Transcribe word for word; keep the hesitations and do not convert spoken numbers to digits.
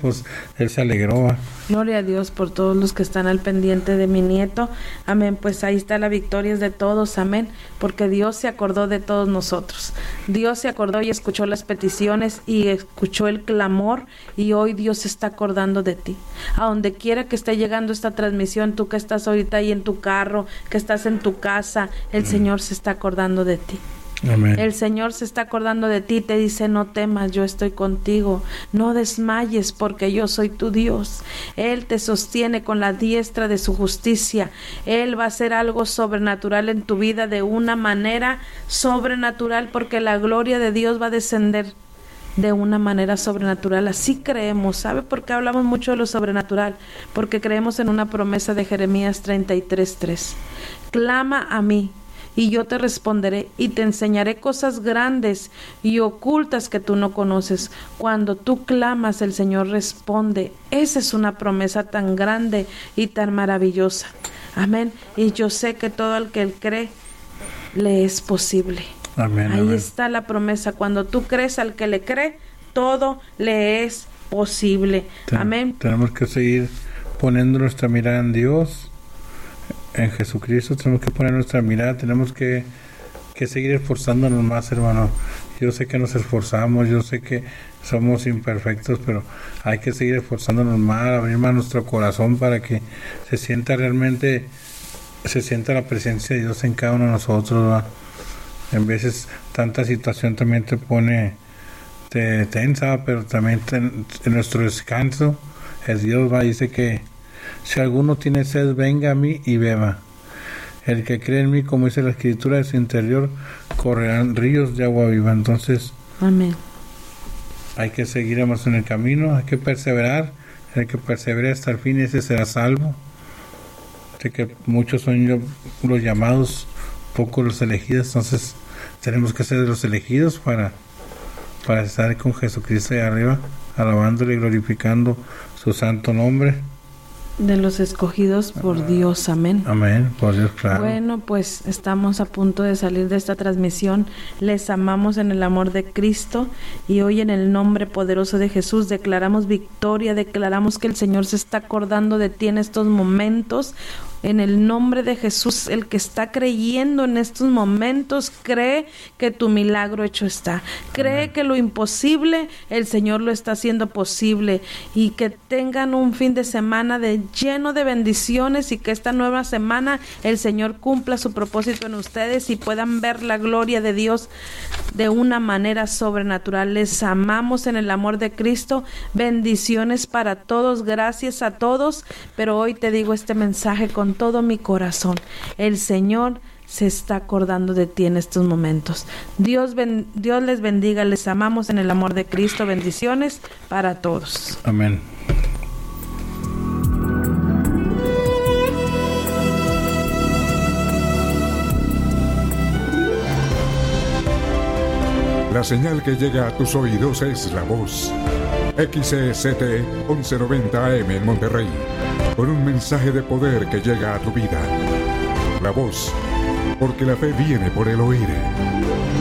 pues él se alegró. Gloria a Dios por todos los que están al pendiente de mi nieto. Amén. Pues ahí está la victoria de todos. Amén. Porque Dios se acordó de todos nosotros. Dios se acordó y escuchó las peticiones y escuchó el clamor, y hoy Dios se está acordando de ti. A donde quiera que esté llegando esta transmisión, tú que estás ahorita ahí en tu carro, que estás en tu casa, el mm. Señor se está acordando de ti. Amén. El Señor se está acordando de ti, te dice: no temas, yo estoy contigo, no desmayes, porque yo soy tu Dios. Él te sostiene con la diestra de su justicia. Él va a hacer algo sobrenatural en tu vida, de una manera sobrenatural, porque la gloria de Dios va a descender de una manera sobrenatural. Así creemos. ¿Sabe por qué hablamos mucho de lo sobrenatural? Porque creemos en una promesa de Jeremías treinta y tres tres. Clama a mí y yo te responderé y te enseñaré cosas grandes y ocultas que tú no conoces. Cuando tú clamas, el Señor responde. Esa es una promesa tan grande y tan maravillosa. Amén. Y yo sé que todo el que él cree, le es posible. Amén. Ahí amén. está la promesa. Cuando tú crees, al que le cree, todo le es posible. Ten, amén. Tenemos que seguir poniendo nuestra mirada en Dios, en Jesucristo. Tenemos que poner nuestra mirada, tenemos que, que seguir esforzándonos más, hermano. Yo sé que nos esforzamos, yo sé que somos imperfectos, pero hay que seguir esforzándonos más, abrir más nuestro corazón para que se sienta realmente, se sienta la presencia de Dios en cada uno de nosotros, ¿verdad? En veces tanta situación también te pone te tensa, pero también te, en nuestro descanso es Dios, va, dice que si alguno tiene sed, venga a mí y beba. El que cree en mí, como dice la Escritura, de su interior correrán ríos de agua viva. Entonces, amén. Hay que seguir más en el camino, hay que perseverar. El que persevere hasta el fin, ese será salvo. Sé que muchos son los llamados, pocos los elegidos. Entonces, tenemos que ser de los elegidos para, para estar con Jesucristo ahí arriba, alabándole y glorificando su santo nombre. De los escogidos por Dios, amén. Amén, por Dios, claro. Bueno, pues estamos a punto de salir de esta transmisión. Les amamos en el amor de Cristo, y hoy en el nombre poderoso de Jesús declaramos victoria, declaramos que el Señor se está acordando de ti en estos momentos. En el nombre de Jesús, el que está creyendo en estos momentos, cree que tu milagro hecho está. Cree Amén. Que lo imposible, el Señor lo está haciendo posible. Y que tengan un fin de semana de lleno de bendiciones, y que esta nueva semana el Señor cumpla su propósito en ustedes y puedan ver la gloria de Dios de una manera sobrenatural. Les amamos en el amor de Cristo. Bendiciones para todos. Gracias a todos. Pero hoy te digo este mensaje con todo mi corazón. El Señor se está acordando de ti en estos momentos. Dios, ben, Dios les bendiga. Les amamos en el amor de Cristo. Bendiciones para todos. Amén. La señal que llega a tus oídos es la voz. X C S T once noventa A M en Monterrey, con un mensaje de poder que llega a tu vida. La voz, porque la fe viene por el oír.